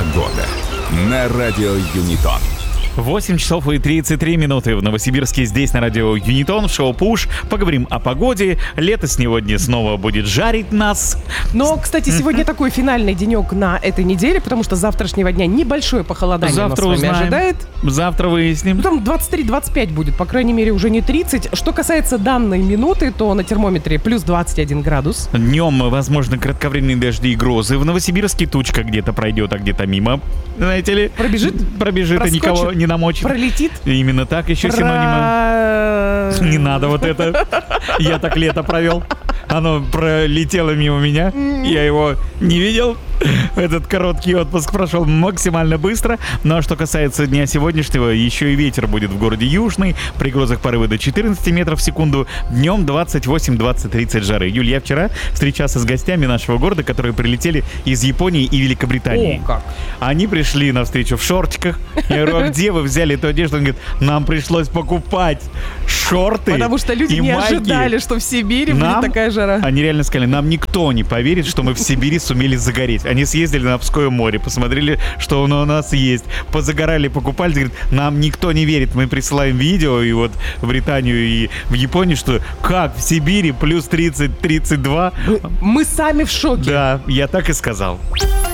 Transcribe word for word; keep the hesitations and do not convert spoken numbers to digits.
Погода на радио Юнитон. восемь часов и тридцать три минуты в Новосибирске. Здесь на радио Юнитон в шоу «Пуш». Поговорим о погоде. Лето сегодня снова будет жарить нас. Но, кстати, сегодня такой финальный денек на этой неделе, потому что с завтрашнего дня небольшое похолодание Завтра нас с вами узнаем. ожидает. Завтра выясним. Ну, там двадцать три двадцать пять будет, по крайней мере, уже не тридцать. Что касается данной минуты, то на термометре плюс двадцать один градус. Днем, возможно, кратковременные дожди и грозы. В Новосибирске тучка где-то пройдет, а где-то мимо. Знаете ли? Пробежит? Пробежит и никого не намочит. Пролетит? Именно так, еще синонимы. Не надо вот это. Я так лето провел. Оно пролетело мимо меня. Я его не видел. Этот короткий отпуск прошел максимально быстро. Ну а что касается дня сегодняшнего, еще и ветер будет в городе Южный. При грозах порывы до четырнадцать метров в секунду. Днем двадцать восемь двадцать тридцать жары. Юль, я вчера встречался с гостями нашего города, которые прилетели из Японии и Великобритании. О, как. Они пришли навстречу в шортиках. Я говорю, а где вы взяли эту одежду? Он говорит, нам пришлось покупать шорты. Потому что люди и не майки. ожидали, что в Сибири Нам- будет такая жара. Они реально сказали, нам никто не поверит, что мы в Сибири сумели загореть. Они съездили на Обское море, посмотрели, что оно у нас есть, позагорали, покупали. Говорят, нам никто не верит. Мы присылаем видео и вот в Британию и в Японию, что как в Сибири плюс тридцать тридцать два. Мы сами в шоке. Да, я так и сказал.